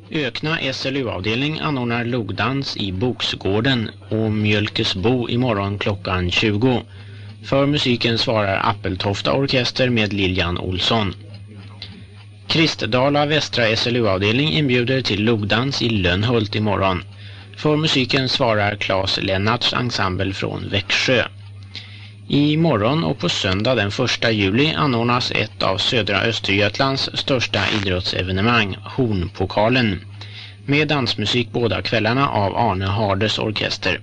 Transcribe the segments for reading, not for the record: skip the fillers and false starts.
Ökna SLU-avdelning anordnar logdans i Boksgården och Mjölkesbo imorgon klockan 20. För musiken svarar Appeltofta orkester med Lilian Olsson. Kristdala Västra SLU-avdelning inbjuder till logdans i Lönnhult imorgon. För musiken svarar Claes Lennarts ensemble från Växjö. I morgon och på söndag den 1 juli anordnas ett av södra Östergötlands största idrottsevenemang, Hornpokalen, med dansmusik båda kvällarna av Arne Hardes orkester.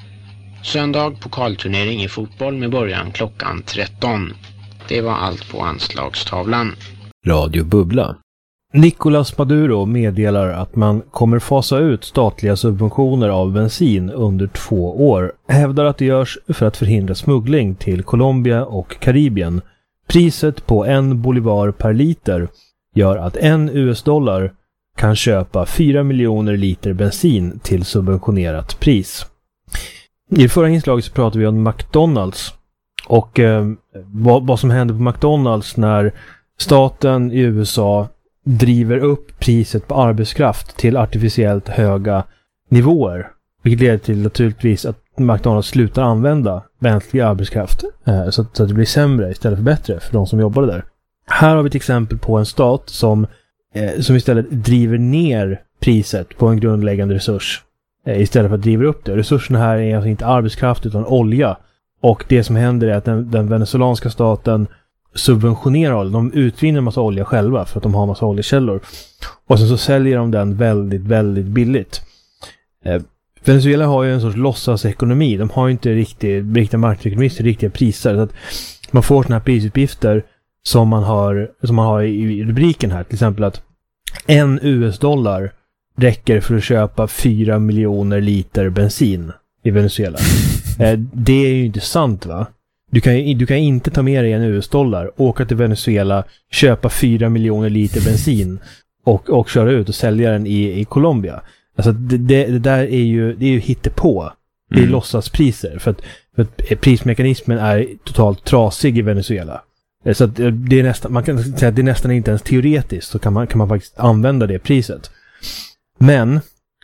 Söndag pokalturnering i fotboll med början klockan 13. Det var allt på anslagstavlan. Radio Bubbla. Nicolas Maduro meddelar att man kommer fasa ut statliga subventioner av bensin under 2 år. Hävdar att det görs för att förhindra smuggling till Colombia och Karibien. Priset på 1 bolivar per liter gör att 1 US-dollar kan köpa 4 miljoner liter bensin till subventionerat pris. I förra inslaget så pratade vi om McDonalds och vad som händer på McDonalds när staten i USA driver upp priset på arbetskraft till artificiellt höga nivåer. Vilket leder till naturligtvis att McDonalds slutar använda mänsklig arbetskraft så att det blir sämre istället för bättre för de som jobbar där. Här har vi ett exempel på en stat som istället driver ner priset på en grundläggande resurs istället för att driva upp det. Resurserna här är alltså inte arbetskraft utan olja. Och det som händer är att den venezuelanska staten subventionerar olja. De utvinner en massa olja själva för att de har en massa oljekällor. Och sen så säljer de den väldigt, väldigt billigt. Venezuela har ju en sorts låtsasekonomi. De har ju inte riktiga marknadsekonomi till riktiga priser. Så att man får såna här prisuppgifter som man har i rubriken här. Till exempel att 1 US-dollar räcker för att köpa 4 miljoner liter bensin i Venezuela. Det är ju inte sant, va? Du kan inte ta med dig 1 US-dollar, åka till Venezuela, köpa 4 miljoner liter bensin och köra ut och sälja den i Colombia. Alltså det där är ju hittepå. Det är låtsaspriser för att prismekanismen är totalt trasig i Venezuela. Så att det är nästan, man kan säga att det är nästan inte ens teoretiskt så kan man faktiskt använda det priset. Men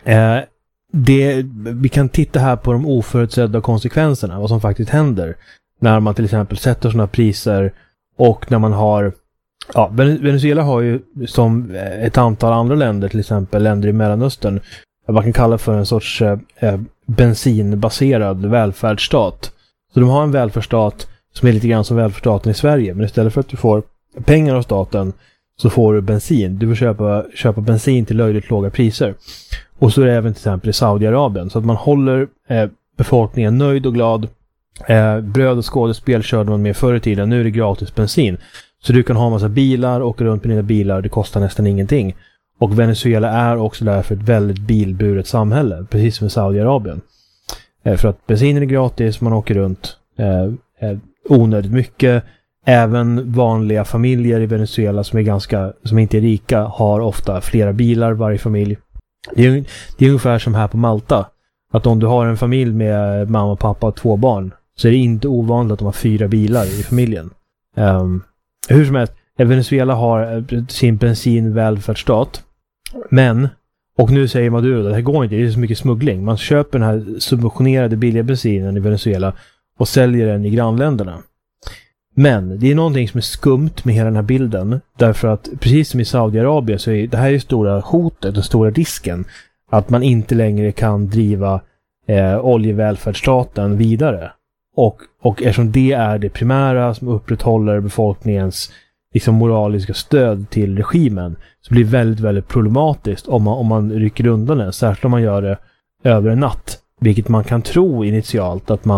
vi kan titta här på de oförutsedda konsekvenserna, vad som faktiskt händer när man till exempel sätter sådana priser och när man har Venezuela har ju som ett antal andra länder, till exempel länder i Mellanöstern, vad man kan kalla för en sorts bensinbaserad välfärdsstat. Så de har en välfärdsstat som är lite grann som välfärdsstaten i Sverige, men istället för att du får pengar av staten så får du bensin. Du får köpa bensin till löjligt låga priser. Och så är det även till exempel i Saudiarabien. Så att man håller befolkningen nöjd och glad. Bröd och skådespel körde man med förr i tiden. Nu är det gratis bensin. Så du kan ha en massa bilar, åka runt på dina bilar. Det kostar nästan ingenting. Och Venezuela är också därför ett väldigt bilburet samhälle. Precis som i Saudiarabien. För att bensinen är gratis. Man åker runt onödigt mycket. Även vanliga familjer i Venezuela som inte är rika har ofta flera bilar varje familj. Det är ungefär som här på Malta. Att om du har en familj med mamma, pappa och 2 barn så är det inte ovanligt att de har 4 bilar i familjen. Hur som helst, Venezuela har sin bensinvälfärdsstat. Men, och nu säger Maduro att det här går inte, det är så mycket smuggling. Man köper den här subventionerade billiga bensinen i Venezuela och säljer den i grannländerna. Men det är någonting som är skumt med hela den här bilden. Därför att precis som i Saudiarabien så är det här ju stora hotet, den stora risken att man inte längre kan driva oljevälfärdsstaten vidare. Och eftersom det är det primära som upprätthåller befolkningens liksom moraliska stöd till regimen så blir det väldigt, väldigt problematiskt om man rycker undan den. Särskilt om man gör det över en natt. Vilket man kan tro initialt att